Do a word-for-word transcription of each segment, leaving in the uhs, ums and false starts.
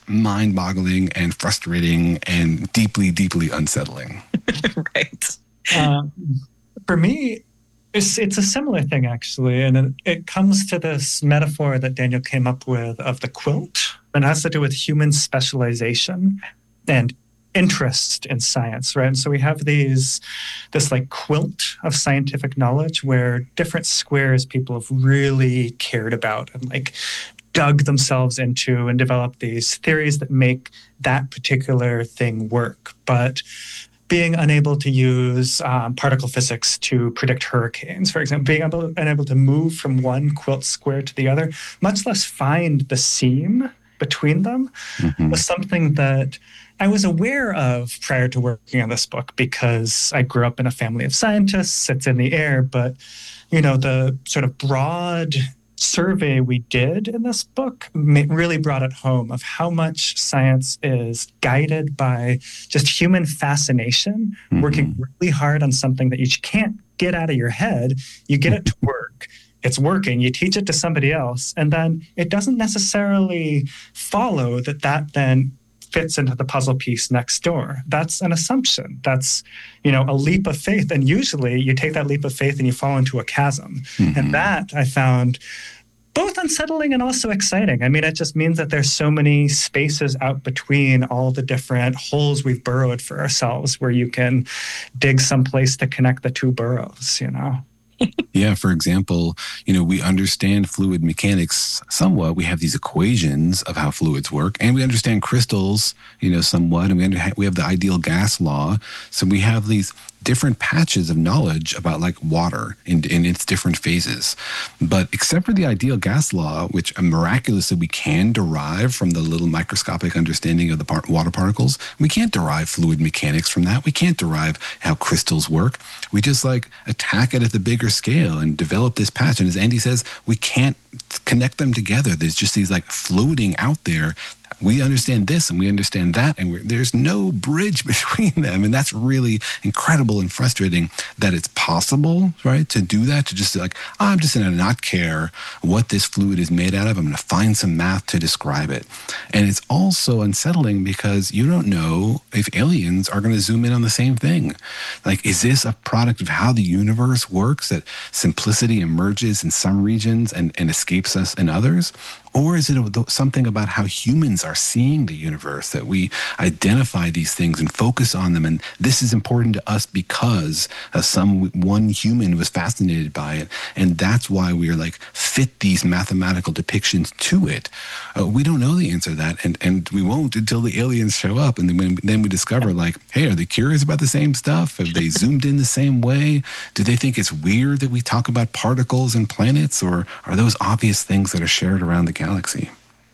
mind-boggling and frustrating and deeply, deeply unsettling. Right. Um, for me, it's, it's a similar thing, actually. And it, it comes to this metaphor that Daniel came up with of the quilt. And it has to do with human specialization and interest in science, right? And so we have these, this like quilt of scientific knowledge where different squares people have really cared about and like dug themselves into and developed these theories that make that particular thing work. But being unable to use um, particle physics to predict hurricanes, for example, being able, unable to move from one quilt square to the other, much less find the seam between them, mm-hmm. was something that I was aware of prior to working on this book because I grew up in a family of scientists. It's in the air, but, you know, the sort of broad survey we did in this book really brought it home of how much science is guided by just human fascination, mm-hmm. working really hard on something that you can't get out of your head. You get it to work. It's working. You teach it to somebody else, and then it doesn't necessarily follow that that then fits into the puzzle piece next door. That's an assumption. That's, you know, a leap of faith. And usually you take that leap of faith and you fall into a chasm. Mm-hmm. And that I found both unsettling and also exciting. I mean, it just means that there's so many spaces out between all the different holes we've burrowed for ourselves where you can dig someplace to connect the two burrows, you know? Yeah, for example, you know, we understand fluid mechanics somewhat. We have these equations of how fluids work, and we understand crystals, you know, somewhat, and we, under, we have the ideal gas law. So we have these different patches of knowledge about like water in, in its different phases. But except for the ideal gas law, which miraculously we can derive from the little microscopic understanding of the par- water particles, we can't derive fluid mechanics from that. We can't derive how crystals work. We just like attack it at the bigger scale and develop this patch. And as Andy says, we can't connect them together. There's just these like floating out there. We understand this and we understand that, and we're, there's no bridge between them. And that's really incredible and frustrating that it's possible, right, to do that, to just like, oh, I'm just going to not care what this fluid is made out of. I'm going to find some math to describe it. And it's also unsettling because you don't know if aliens are going to zoom in on the same thing. Like, is this a product of how the universe works, that simplicity emerges in some regions and, and escapes us in others? Or is it something about how humans are seeing the universe, that we identify these things and focus on them? And this is important to us because uh, some one human was fascinated by it. And that's why we are like fit these mathematical depictions to it. Uh, we don't know the answer to that. And, and we won't until the aliens show up. And then, when, then we discover like, hey, are they curious about the same stuff? Have they zoomed in the same way? Do they think it's weird that we talk about particles and planets? Or are those obvious things that are shared around the galaxy?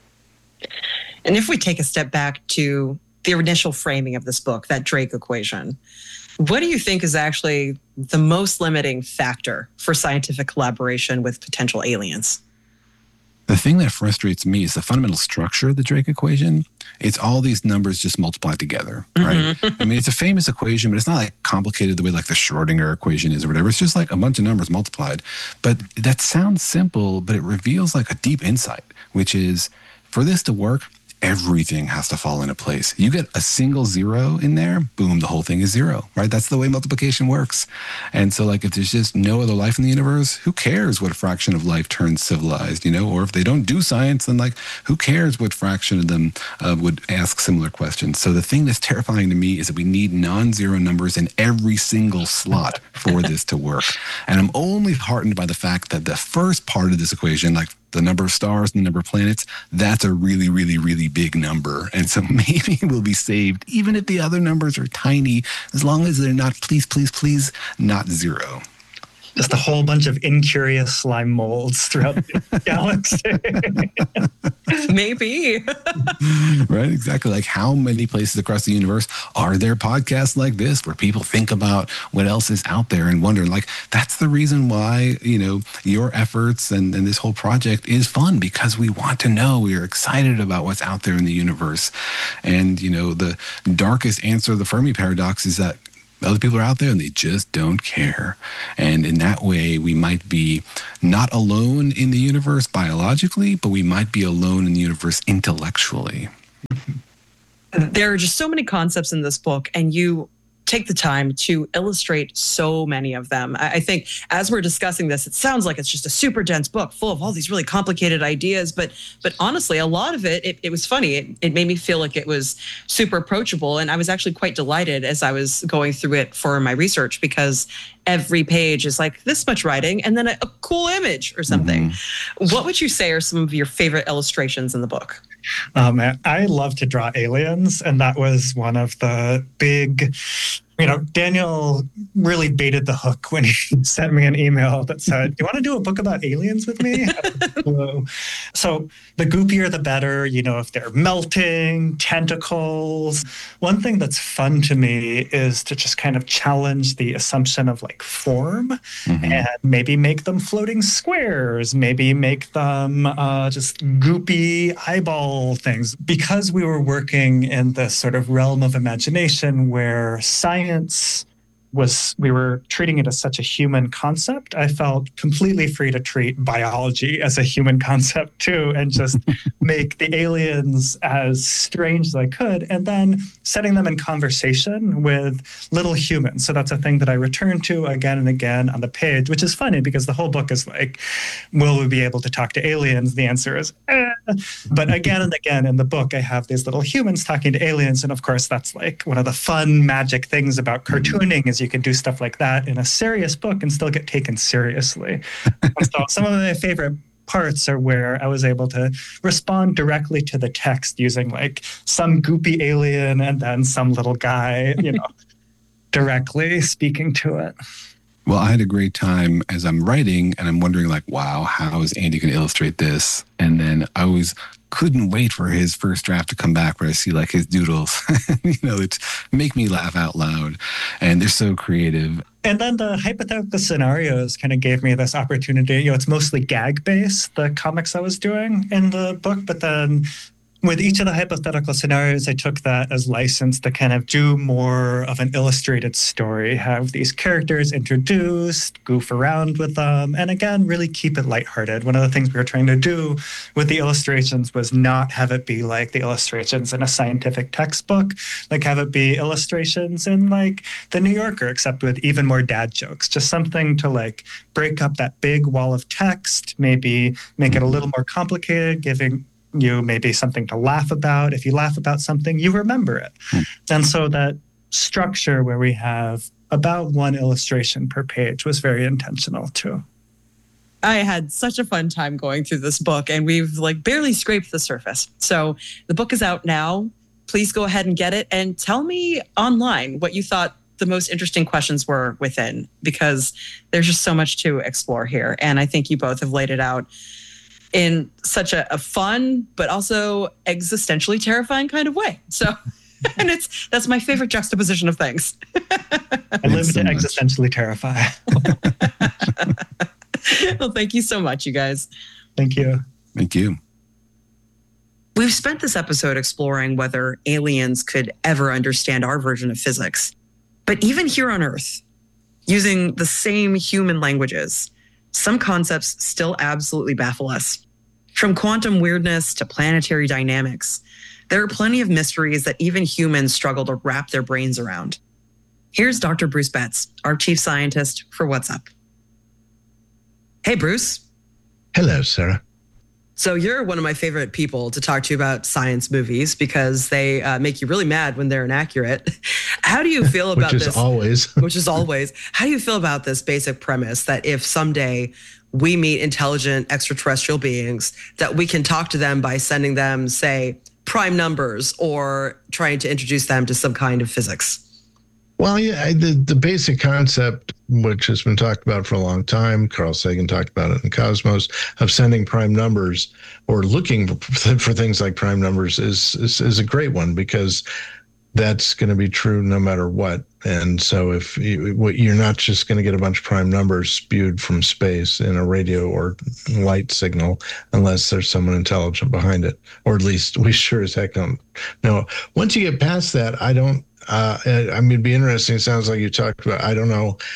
And if we take a step back to the initial framing of this book, that Drake equation, what do you think is actually the most limiting factor for scientific collaboration with potential aliens? The thing that frustrates me is the fundamental structure of the Drake equation. It's all these numbers just multiplied together, right? Mm-hmm. I mean, it's a famous equation, but it's not like complicated the way like the Schrodinger equation is or whatever. It's just like a bunch of numbers multiplied. But that sounds simple, but it reveals like a deep insight, which is for this to work, everything has to fall into place. You get a single zero in there, boom, the whole thing is zero, right? That's the way multiplication works. And so like if there's just no other life in the universe, who cares what fraction of life turns civilized, you know? Or if they don't do science, then like who cares what fraction of them uh, would ask similar questions? So the thing that's terrifying to me is that we need non-zero numbers in every single slot for this to work. And I'm only heartened by the fact that the first part of this equation, like the number of stars and the number of planets, that's a really, really, really big number. And so maybe we'll be saved, even if the other numbers are tiny, as long as they're not, please, please, please, not zero. Just a whole bunch of incurious slime molds throughout the galaxy. Maybe. Right, exactly. Like how many places across the universe are there podcasts like this where people think about what else is out there and wonder, like, that's the reason why, you know, your efforts and, and this whole project is fun, because we want to know, we are excited about what's out there in the universe. And, you know, the darkest answer of the Fermi paradox is that other people are out there and they just don't care. And in that way, we might be not alone in the universe biologically, but we might be alone in the universe intellectually. There are just so many concepts in this book, and you take the time to illustrate so many of them. I think as we're discussing this, it sounds like it's just a super dense book full of all these really complicated ideas. But but honestly, a lot of it, it, it was funny. It, it made me feel like it was super approachable. And I was actually quite delighted as I was going through it for my research, because every page is like this much writing and then a, a cool image or something. Mm-hmm. What would you say are some of your favorite illustrations in the book? Um, I love to draw aliens, and that was one of the big, you know, Daniel really baited the hook when he sent me an email that said, "You want to do a book about aliens with me?" So the goopier, the better, you know, if they're melting, tentacles. One thing that's fun to me is to just kind of challenge the assumption of like form, mm-hmm. and maybe make them floating squares, maybe make them uh, just goopy eyeball things. Because we were working in this sort of realm of imagination where science was, we were treating it as such a human concept, I felt completely free to treat biology as a human concept too, and just make the aliens as strange as I could, and then setting them in conversation with little humans. So that's a thing that I return to again and again on the page, which is funny because the whole book is like, will we be able to talk to aliens? The answer is, eh. But again and again in the book, I have these little humans talking to aliens. And of course, that's like one of the fun magic things about cartooning is you can do stuff like that in a serious book and still get taken seriously. So some of my favorite parts are where I was able to respond directly to the text using like some goopy alien and then some little guy, you know, directly speaking to it. Well, I had a great time as I'm writing, and I'm wondering like, wow, how is Andy going to illustrate this? And then I always couldn't wait for his first draft to come back where I see like his doodles, you know, it make me laugh out loud. And they're so creative. And then the hypothetical scenarios kind of gave me this opportunity. You know, it's mostly gag-based, the comics I was doing in the book, but then with each of the hypothetical scenarios, I took that as license to kind of do more of an illustrated story, have these characters introduced, goof around with them, and again, really keep it lighthearted. One of the things we were trying to do with the illustrations was not have it be like the illustrations in a scientific textbook, like have it be illustrations in like The New Yorker, except with even more dad jokes, just something to like break up that big wall of text, maybe make it a little more complicated, giving you maybe something to laugh about. If you laugh about something, you remember it. Hmm. And so that structure where we have about one illustration per page was very intentional too. I had such a fun time going through this book, and we've like barely scraped the surface. So the book is out now. Please go ahead and get it and tell me online what you thought the most interesting questions were within, because there's just so much to explore here. And I think you both have laid it out in such a, a fun, but also existentially terrifying kind of way. So, and it's, that's my favorite juxtaposition of things. I live so to much. Existentially terrify. Well, thank you so much, you guys. Thank you. Thank you. We've spent this episode exploring whether aliens could ever understand our version of physics. But even here on Earth, using the same human languages, some concepts still absolutely baffle us. From quantum weirdness to planetary dynamics, there are plenty of mysteries that even humans struggle to wrap their brains around. Here's Doctor Bruce Betts, our chief scientist for What's Up. Hey, Bruce. Hello, Sarah. So you're one of my favorite people to talk to about science movies because they uh, make you really mad when they're inaccurate. How do you feel about which is this? Always. Which is always. How do you feel about this basic premise that if someday we meet intelligent extraterrestrial beings, that we can talk to them by sending them, say, prime numbers or trying to introduce them to some kind of physics? Well, yeah, the, the basic concept, which has been talked about for a long time, Carl Sagan talked about it in Cosmos, of sending prime numbers or looking for, for things like prime numbers is, is, is a great one, because that's going to be true no matter what. And so if you, you're not just going to get a bunch of prime numbers spewed from space in a radio or light signal unless there's someone intelligent behind it, or at least we sure as heck don't know. Once you get past that, I don't, uh, I mean, it'd be interesting. It sounds like you talked about, I don't know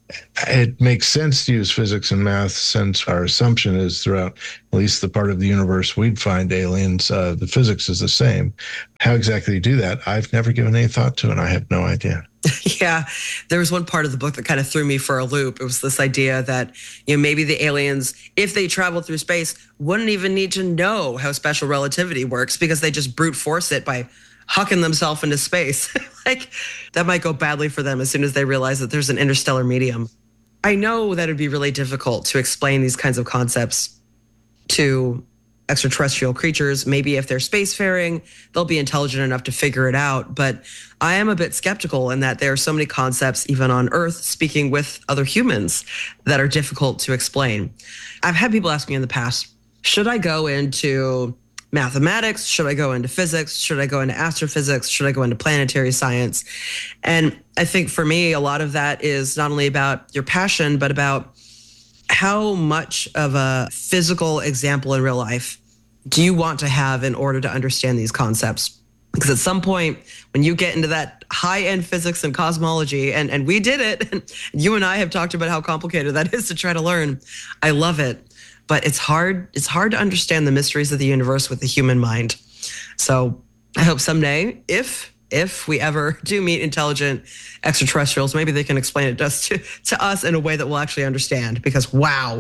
it makes sense to use physics and math since our assumption is throughout at least the part of the universe we'd find aliens, uh, the physics is the same. How exactly you do that, I've never given any thought to, and I have no idea. Yeah, there was one part of the book that kind of threw me for a loop. It was this idea that, you know, maybe the aliens, if they traveled through space, wouldn't even need to know how special relativity works because they just brute force it by hucking themselves into space. Like, that might go badly for them as soon as they realize that there's an interstellar medium. I know that it'd be really difficult to explain these kinds of concepts to extraterrestrial creatures. Maybe if they're spacefaring, they'll be intelligent enough to figure it out. But I am a bit skeptical in that there are so many concepts, even on Earth, speaking with other humans, that are difficult to explain. I've had people ask me in the past, should I go into mathematics? Should I go into physics? Should I go into astrophysics? Should I go into planetary science? And I think for me, a lot of that is not only about your passion, but about how much of a physical example in real life do you want to have in order to understand these concepts? Because at some point, when you get into that high-end physics and cosmology, and, and we did it, and you and I have talked about how complicated that is to try to learn. I love it. But it's hard, it's hard to understand the mysteries of the universe with the human mind. So I hope someday, if if we ever do meet intelligent extraterrestrials, maybe they can explain it to us, to, to us in a way that we'll actually understand, because wow.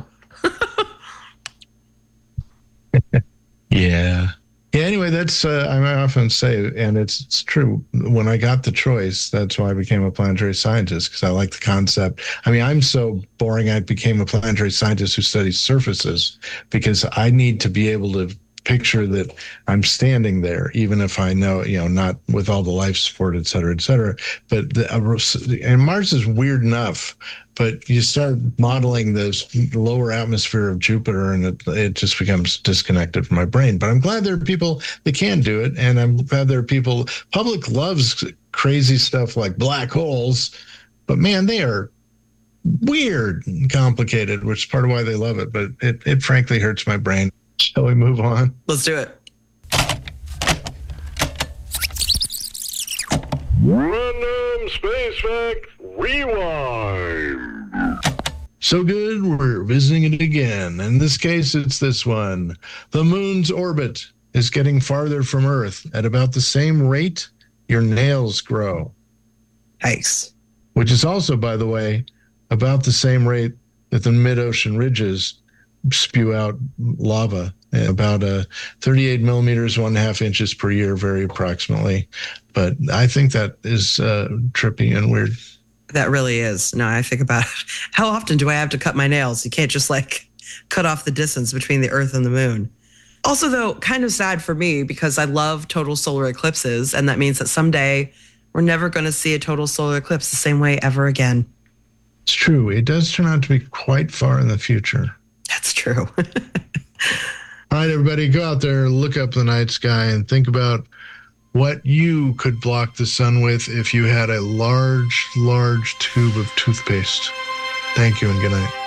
Yeah. Yeah, anyway, that's, uh, I often say, and it's, it's true, when I got the choice, that's why I became a planetary scientist, because I like the concept. I mean, I'm so boring, I became a planetary scientist who studies surfaces, because I need to be able to picture that I'm standing there, even if I know, you know, not with all the life support, et cetera, et cetera. But the, and Mars is weird enough, but you start modeling this lower atmosphere of Jupiter and it, it just becomes disconnected from my brain. But I'm glad there are people that can do it. And I'm glad there are people, public loves crazy stuff like black holes, but man, they are weird and complicated, which is part of why they love it. But it, it frankly hurts my brain. Shall we move on? Let's do it. Random Space Fact Rewind. So good, we're visiting it again. In this case, it's this one. The moon's orbit is getting farther from Earth at about the same rate your nails grow. Nice. Which is also, by the way, about the same rate that the mid-ocean ridges spew out lava, about uh, thirty-eight millimeters, one and a half inches per year, very approximately. But I think that is uh, trippy and weird. That really is. No, I think about it. How often do I have to cut my nails? You can't just like cut off the distance between the Earth and the moon. Also, though, kind of sad for me because I love total solar eclipses. And that means that someday we're never going to see a total solar eclipse the same way ever again. It's true. It does turn out to be quite far in the future. That's true. All right, everybody, go out there, look up the night sky, and think about what you could block the sun with if you had a large, large tube of toothpaste. Thank you and good night.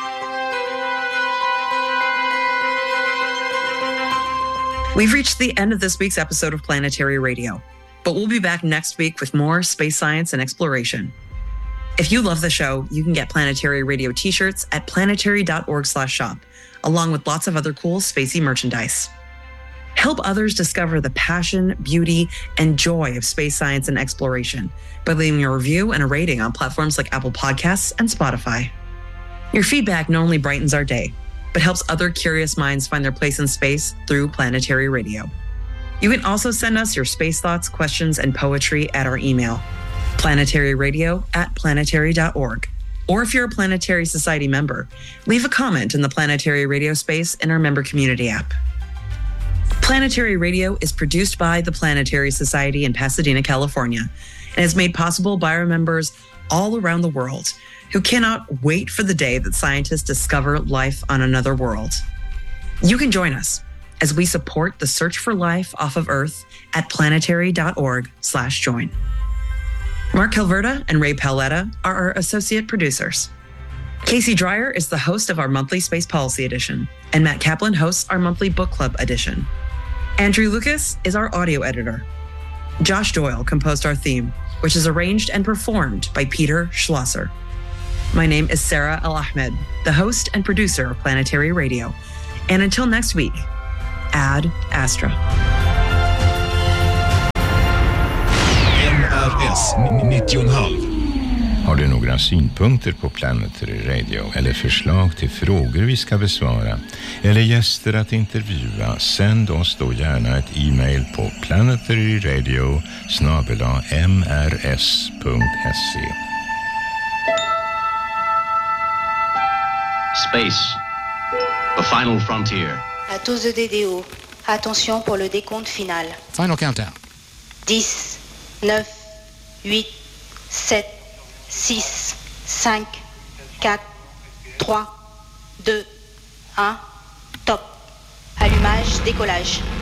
We've reached the end of this week's episode of Planetary Radio, but we'll be back next week with more space science and exploration. If you love the show, you can get Planetary Radio t-shirts at planetary.org slash shop, along with lots of other cool spacey merchandise. Help others discover the passion, beauty, and joy of space science and exploration by leaving a review and a rating on platforms like Apple Podcasts and Spotify. Your feedback not only brightens our day, but helps other curious minds find their place in space through Planetary Radio. You can also send us your space thoughts, questions, and poetry at our email, planetaryradio at planetary dot org. Or if you're a Planetary Society member, leave a comment in the Planetary Radio space in our member community app. Planetary Radio is produced by the Planetary Society in Pasadena, California, and is made possible by our members all around the world who cannot wait for the day that scientists discover life on another world. You can join us as we support the search for life off of Earth at planetary.org slash join. Mark Calverta and Ray Paoletta are our associate producers. Casey Dreyer is the host of our monthly Space Policy Edition, and Matt Kaplan hosts our monthly Book Club Edition. Andrew Lucas is our audio editor. Josh Doyle composed our theme, which is arranged and performed by Peter Schlosser. My name is Sarah Al-Ahmed, the host and producer of Planetary Radio. And until next week, Ad Astra. N R S nittio komma fem. Har du några synpunkter på Planetary Radio eller förslag till frågor vi ska besvara eller gäster att intervjua, sänd oss då gärna ett e-mail på planetaryradio snabel-a m r s punkt s e. Space, the final frontier. À tous de D D O, attention pour le décompte final. Final countdown. dix, neuf, huit, sept, six, cinq, quatre, trois, deux, un, top. Allumage, décollage.